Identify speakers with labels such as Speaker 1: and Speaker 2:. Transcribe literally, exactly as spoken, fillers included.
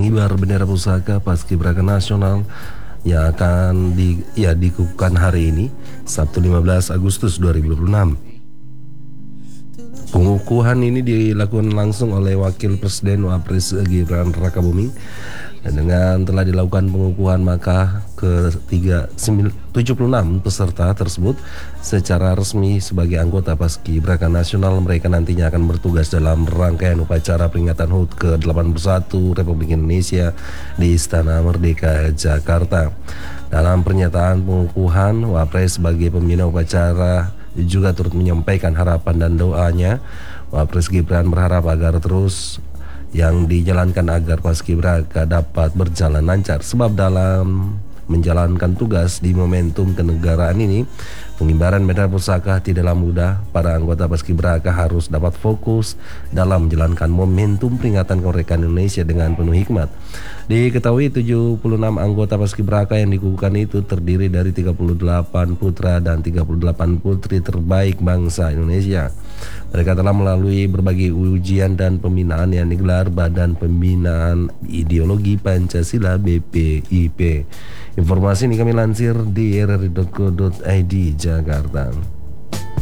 Speaker 1: pengibar bendera pusaka Paskibraka Nasional yang akan di, ya, dikukuhkan hari ini, Sabtu lima belas Agustus dua ribu dua puluh enam. Pengukuhan ini dilakukan langsung oleh Wakil Presiden Wapres Gibran Rakabuming. Dan dengan telah dilakukan pengukuhan, maka ketiga tujuh puluh enam peserta tersebut secara resmi sebagai anggota Paskibraka Nasional. Mereka nantinya akan bertugas dalam rangkaian upacara peringatan H U T ke delapan puluh satu Republik Indonesia di Istana Merdeka, Jakarta. Dalam pernyataan pengukuhan, Wapres sebagai pembina upacara juga turut menyampaikan harapan dan doanya. Wapres Gibran berharap agar terus yang dijalankan agar Paskibraka dapat berjalan lancar, sebab dalam menjalankan tugas di momentum kenegaraan ini, pengibaran bendera pusaka tidaklah mudah. Para anggota Paskibraka harus dapat fokus dalam menjalankan momentum peringatan kemerdekaan Indonesia dengan penuh hikmat. Diketahui tujuh puluh enam anggota Paskibraka yang dikukuhkan itu terdiri dari tiga puluh delapan putra dan tiga puluh delapan putri terbaik bangsa Indonesia. Mereka telah melalui berbagai ujian dan pembinaan yang digelar Badan Pembinaan Ideologi Pancasila B P I P. Informasi ini kami lansir di r r i titik co titik i d Jakarta.